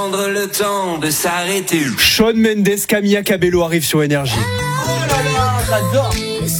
Prendre le temps de s'arrêter. Shawn Mendes, Camila Cabello arrive sur Énergie. Oh là là, j'adore.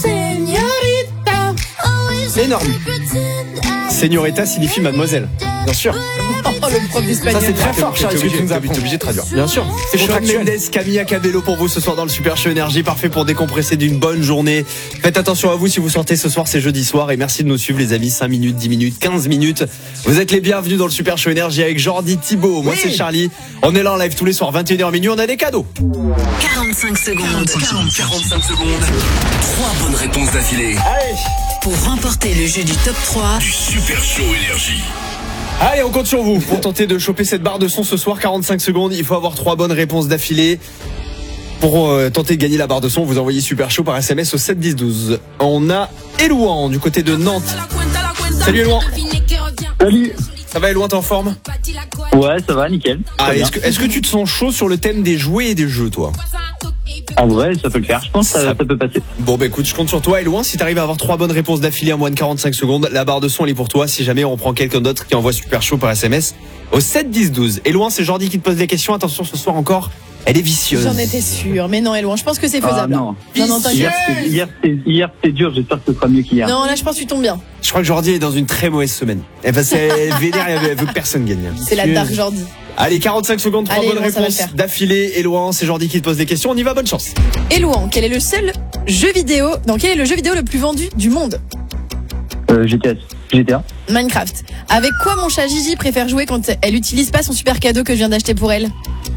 Énorme. Señorita signifie mademoiselle. Bien sûr. Oh, le prof d'espagnol. Ça c'est très fort, Charles, ce que tu nous T'es apprends. obligé de traduire. Bien sûr. C'est Shawn contractuel. Mendes, Camila Cabello pour vous ce soir dans le Super Show Énergie. Parfait pour décompresser d'une bonne journée. Faites attention à vous si vous sortez ce soir, c'est jeudi soir. Et merci de nous suivre les amis. 5 minutes, 10 minutes, 15 minutes. Vous êtes les bienvenus dans le Super Show Énergie avec Jordi, Thibaut. Moi c'est Charlie. On est là en live tous les soirs, 21h minuit. On a des cadeaux. 45 secondes. 45 secondes. 3 bonnes réponses d'affilée. Allez. Pour remporter le jeu du top 3. Du Super Show Énergie. Allez, on compte sur vous pour tenter de choper cette barre de son ce soir. 45 secondes, il faut avoir 3 bonnes réponses d'affilée. Pour tenter de gagner la barre de son, vous envoyez Super Show par SMS au 7 10 12. On a Elouan du côté de Nantes. Salut Elouan. Salut. Ça va Elouan, t'es en forme? Ouais, ça va, nickel. Ah, est-ce que tu te sens chaud sur le thème des jouets et des jeux, toi? En vrai, ça peut le faire. Je pense que ça peut passer. Bon, bah écoute, je compte sur toi, Elouan. Si t'arrives à avoir 3 bonnes réponses d'affilée en moins de 45 secondes, la barre de son, elle est pour toi. Si jamais on prend quelqu'un d'autre qui envoie Super Show par SMS au 7 10 12. Elouan, c'est Jordi qui te pose les questions. Attention, ce soir encore, elle est vicieuse. J'en étais sûre. Mais non, Elouan, je pense que c'est Ah faisable. non. Non, t'inquiète. Hier, c'était dur. J'espère que ce sera mieux qu'hier. Non, là, je pense que tu tombes bien. Je crois que Jordi est dans une très mauvaise semaine. Elle vénère, elle veut que personne gagne. C'est la Dark Jordi. Allez, 45 secondes, 3 Allez, bonnes Elouan, ça va le réponses faire. d'affilée. Elouan, c'est Jordi qui te pose des questions. On y va, bonne chance. Elouan, quel est le seul jeu vidéo, quel est le jeu vidéo le plus vendu du monde? GTA. Minecraft. Avec quoi mon chat Gigi préfère jouer quand elle utilise pas son super cadeau que je viens d'acheter pour elle?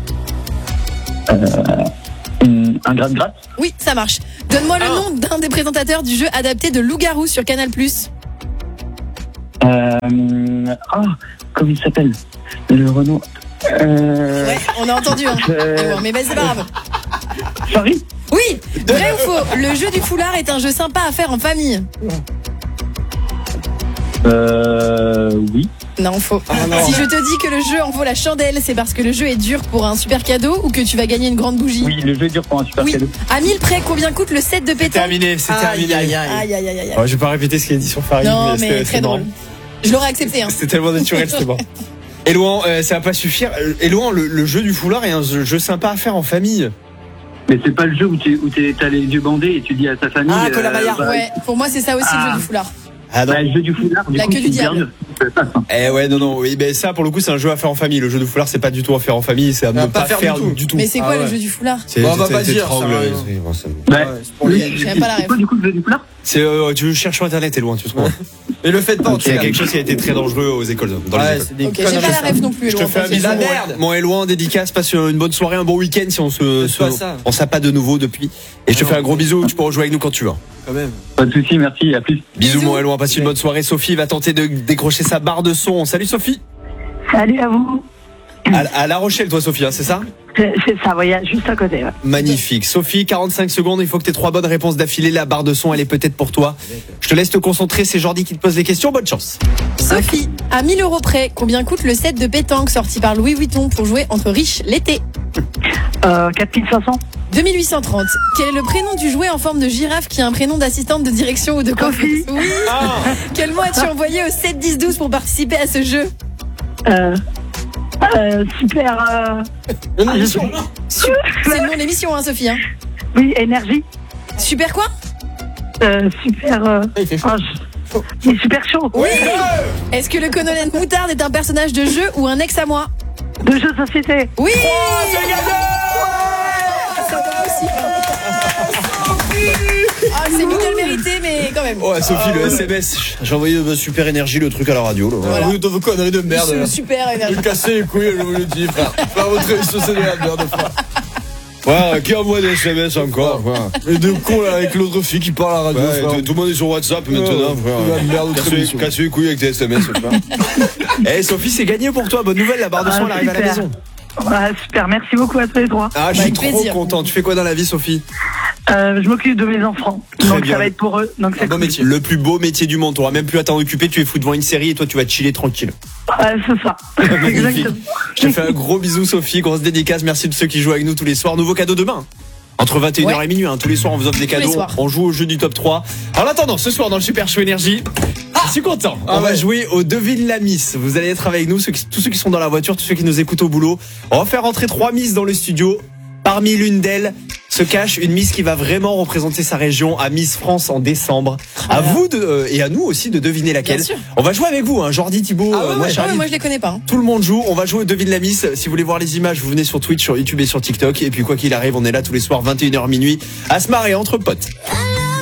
Un gratte-gratte. Oui, ça marche. Donne-moi le nom d'un des présentateurs du jeu adapté de Loup-garou sur Canal+. Comment il s'appelle? Le Renault. Ouais, on a entendu, hein. Elouan, mais c'est pas grave. Paris. Oui, vrai ou faux? Le jeu du foulard est un jeu sympa à faire en famille. Oui. Non, faux. Si je te dis que le jeu en vaut la chandelle, c'est parce que le jeu est dur pour un super cadeau ou que tu vas gagner une grande bougie? Oui, le jeu est dur pour un super Oui. cadeau. À 1000 près, combien coûte le set de pétanque? Terminé, c'est terminé. Aïe, aïe, aïe, aïe. Ouais, je vais pas répéter ce qu'il a dit sur Farid. Non, c'était- mais c'était très marrant. drôle. Je l'aurais accepté, hein. C'était tellement naturel, c'était bon. Elouan, ça va pas suffire. Elouan, le jeu du foulard est un jeu sympa à faire en famille. Mais c'est pas le jeu où t'as les yeux bandés et tu dis à ta famille. Colin-Maillard. Ouais, pour moi, c'est ça aussi le jeu du foulard. Ah non. Le jeu du foulard, du La coup, queue du c'est diable. hyper dur. Ça passe, hein. Eh ouais, non, oui, ben ça pour le coup c'est un jeu à faire en famille. Le jeu de foulard c'est pas du tout à faire en famille, c'est à ne pas faire du tout. Mais c'est quoi le jeu du foulard? C'est Bon, on va pas c'est dire, étrangle, ça va, oui, hein. oui, bon, c'est- J'ai même pas la ref. C'est quoi du coup le jeu du foulard? C'est tu cherches sur internet, t'es loin, tu trouves. Et le faites pas en tout C'est cas. quelque chose qui a été très dangereux aux écoles, dans les Ouais, écoles. c'est des Ok, j'ai conneries. pas la ref non plus, Je te Elouan. fais un t'inquiète. bisou, La merde. mon Elouan, dédicace, passe une bonne soirée, un bon week-end si on Faites pas ça. on s'appelle pas de nouveau depuis. Et je te Ah fais non. un gros bisou, tu peux rejouer avec nous quand tu veux. Quand même. Pas de soucis, merci, à plus. Bisous Bisous. mon Elouan, passe une bonne soirée. Sophie va tenter de décrocher sa barre de son. Salut Sophie. Salut à vous. À La Rochelle toi Sophie, hein, c'est ça? C'est ça, voyez, juste à côté. Ouais. Magnifique. Sophie, 45 secondes, il faut que tu aies 3 bonnes réponses d'affilée. La barre de son, elle est peut-être pour toi. Je te laisse te concentrer, c'est Jordi qui te pose les questions. Bonne chance. Sophie, à 1000 € près, combien coûte le set de pétanque sorti par Louis Vuitton pour jouer entre riches l'été? 4500. 2830. Quel est le prénom du jouet en forme de girafe qui a un prénom d'assistante de direction ou de coiffeuse? Oui. Quel mot as-tu envoyé au 7 10 12 pour participer à ce jeu? Super. Une émission. C'est le nom de l'émission, hein, Sophie, hein. Oui, énergie. Super quoi? Super. Il fait chaud. Il est super chaud. Oui. Est-ce que le colonel Moutarde est un personnage de jeu ou un ex à moi? De jeux de société. Oui. Ça va aussi. Ah, c'est mieux mérité, mais quand même. Oh, Sophie, le SMS. J'ai envoyé Super Énergie, le truc à la radio. Là. Voilà. Oui, dans vos conneries de merde. C'est là. super énergie. Vous cassez les couilles, je vous le dis, frère. Faire votre émission, c'est de la merde, frère. Ouais, qui envoie des SMS encore frère. Les deux cons là avec l'autre fille qui parle à la radio, Ouais, frère. tout le monde est sur WhatsApp maintenant, frère. La merde, votre émission. Casse les couilles avec tes SMS, frère. Eh, Sophie, c'est gagné pour toi. Bonne nouvelle, la barre de son, elle arrive à la super. maison. Ouais, super, merci beaucoup à tous les trois. Ah, je suis Avec trop plaisir. content. Tu fais quoi dans la vie, Sophie? Je m'occupe de mes enfants. Très Donc bien. ça va être pour eux. Donc c'est Bon cool. métier. Le plus beau métier du monde. T'auras même plus à t'en occuper. Tu es fou devant une série et toi, tu vas te chiller tranquille. Ouais, c'est ça. Magnifique. Exactement. Je te fais un gros bisou, Sophie. Grosse dédicace. Merci de ceux qui jouent avec nous tous les soirs. Nouveau cadeau demain. Entre 21h et minuit, hein. Tous les soirs, on vous offre des Tous les cadeaux. soirs. On joue au jeu du top 3. En attendant, ce soir, dans le Super Show Énergie. Ah, Je suis content. Ah On va ouais. jouer au Devine la Miss. Vous allez être avec nous, tous ceux qui sont dans la voiture, tous ceux qui nous écoutent au boulot. On va faire entrer 3 Miss dans le studio. Parmi l'une d'elles se cache une Miss qui va vraiment représenter sa région à Miss France en décembre. À vous et à nous aussi de deviner laquelle. Bien sûr. On va jouer avec vous, hein. Jordi, Thibaut, Ah ouais, moi ouais. Ah Charlie. ouais, moi je les connais pas. Hein. Tout le monde joue, on va jouer au Devine la Miss. Si vous voulez voir les images, vous venez sur Twitch, sur YouTube et sur TikTok. Et puis quoi qu'il arrive, on est là tous les soirs 21h minuit à se marrer entre potes.